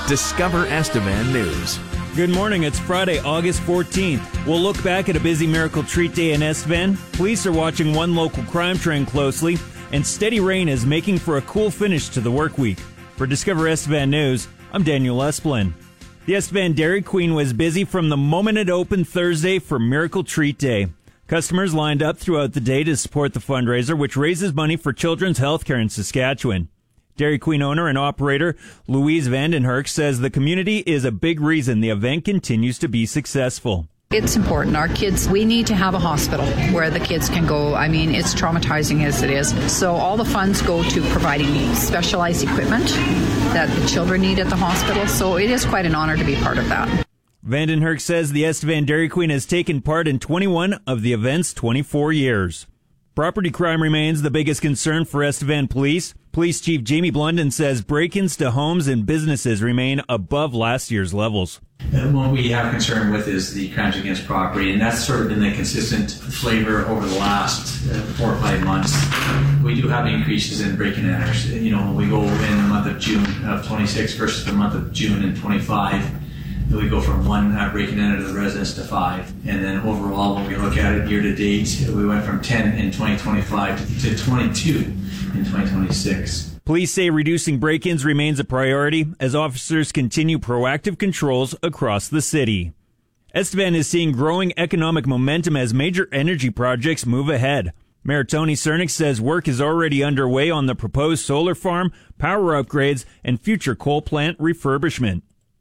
Discover Estevan News. Good morning. It's Friday, August 14th. We'll look back at a busy Miracle Treat Day in Estevan. Police are watching one local crime trend closely, and steady rain is making for a cool finish to the work week. For Discover Estevan News, I'm Daniel Esplin. The Estevan Dairy Queen was busy from the moment it opened Thursday for Miracle Treat Day. Customers lined up throughout the day to support the fundraiser, which raises money for children's healthcare in Saskatchewan. Dairy Queen owner and operator Louise Vandenherk says the community is a big reason the event continues to be successful. It's important. Our kids, we need to have a hospital where the kids can go. I mean, it's traumatizing as it is. So all the funds go to providing specialized equipment that the children need at the hospital. So it is quite an honor to be part of that. Vandenherk says the Estevan Dairy Queen has taken part in 21 of the event's 24 years. Property crime remains the biggest concern for Estevan Police. Police Chief Jamie Blunden says break-ins to homes and businesses remain above last year's levels. What we have concern with is the crimes against property, and that's sort of been the consistent flavor over the last 4 or 5 months. We do have increases in break-in and enters. You know, when we go in the month of June of 26 versus the month of June in 25, we go from 1 break-in and enter to the residence to 5. And then overall, when we look at it year to date, we went from 10 in 2025 to 22 in 2026. Police say reducing break-ins remains a priority as officers continue proactive controls across the city. Estevan is seeing growing economic momentum as major energy projects move ahead. Mayor Tony Cernick says work is already underway on the proposed solar farm, power upgrades, and future coal plant refurbishment.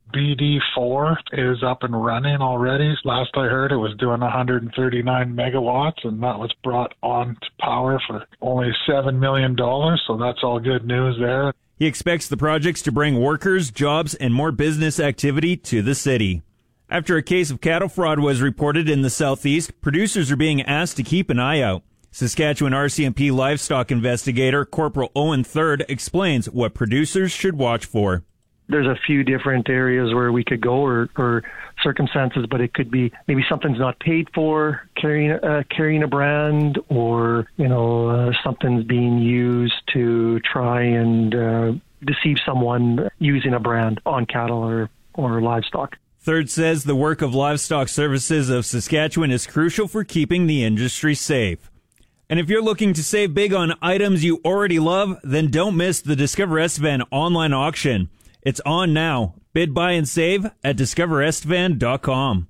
BD4 is up and running already. Last I heard, it was doing 139 megawatts, and that was brought on to power for only $7 million, so that's all good news there. He expects the projects to bring workers, jobs, and more business activity to the city. After a case of cattle fraud was reported in the southeast, producers are being asked to keep an eye out. Saskatchewan RCMP livestock investigator Corporal Owen Third explains what producers should watch for. There's a few different areas where we could go or circumstances, but it could be maybe something's not paid for carrying a brand, or, something's being used to try and deceive someone using a brand on cattle or livestock. Third says the work of Livestock Services of Saskatchewan is crucial for keeping the industry safe. And if you're looking to save big on items you already love, then don't miss the Discover Estevan online auction. It's on now. Bid, buy, and save at discoverestevan.com.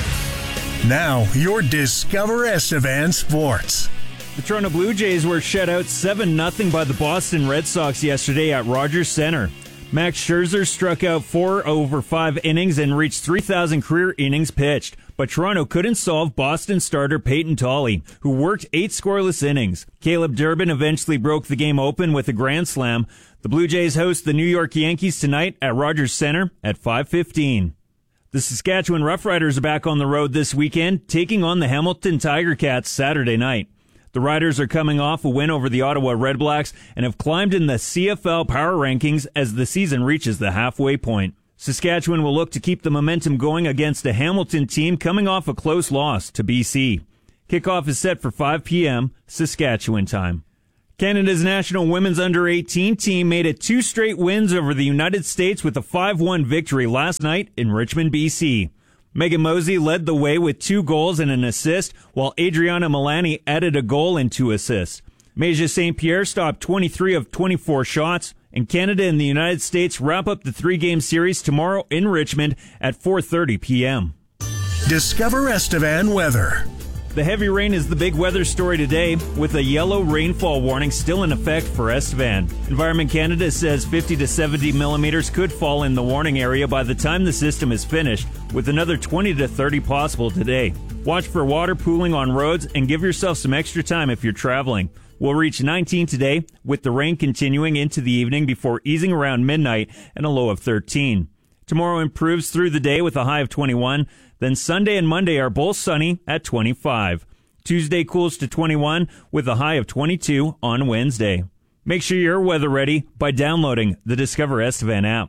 Now, your Discover Estevan Sports. The Toronto Blue Jays were shut out 7-0 by the Boston Red Sox yesterday at Rogers Centre. Max Scherzer struck out 4 over 5 innings and reached 3,000 career innings pitched. But Toronto couldn't solve Boston starter Peyton Tolley, who worked 8 scoreless innings. Caleb Durbin eventually broke the game open with a grand slam. The Blue Jays host the New York Yankees tonight at Rogers Centre at 5:15. The Saskatchewan Roughriders are back on the road this weekend, taking on the Hamilton Tiger Cats Saturday night. The Riders are coming off a win over the Ottawa Red Blacks and have climbed in the CFL power rankings as the season reaches the halfway point. Saskatchewan will look to keep the momentum going against a Hamilton team coming off a close loss to BC. Kickoff is set for 5 p.m. Saskatchewan time. Canada's national women's under-18 team made it 2 straight wins over the United States with a 5-1 victory last night in Richmond, BC. Megan Mosey led the way with 2 goals and an assist, while Adriana Milani added a goal and 2 assists. Meja St. Pierre stopped 23 of 24 shots, and Canada and the United States wrap up the 3-game series tomorrow in Richmond at 4:30 p.m. Discover Estevan weather. The heavy rain is the big weather story today, with a yellow rainfall warning still in effect for Estevan. Environment Canada says 50 to 70 millimeters could fall in the warning area by the time the system is finished, with another 20 to 30 possible today. Watch for water pooling on roads and give yourself some extra time if you're traveling. We'll reach 19 today, with the rain continuing into the evening before easing around midnight and a low of 13. Tomorrow improves through the day with a high of 21. Then Sunday and Monday are both sunny at 25. Tuesday cools to 21 with a high of 22 on Wednesday. Make sure you're weather ready by downloading the Discover Estevan app.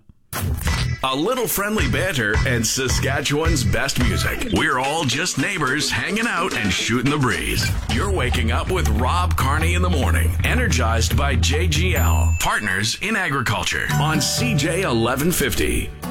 A little friendly banter and Saskatchewan's best music. We're all just neighbors hanging out and shooting the breeze. You're waking up with Rob Carney in the morning, energized by JGL, partners in agriculture on CJ 1150.